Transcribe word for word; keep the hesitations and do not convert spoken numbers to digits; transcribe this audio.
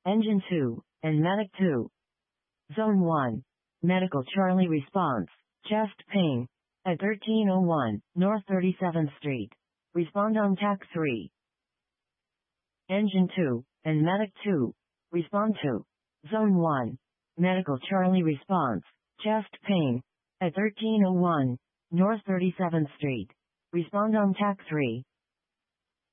Engine two, and Medic two. Zone one. Medical Charlie response. Chest pain. At thirteen oh one, North thirty-seventh Street. Respond on T A C three. Engine two, and Medic two. Respond to. Zone one. Medical Charlie response. Chest pain. At thirteen oh one, North thirty-seventh Street. Respond on T A C three.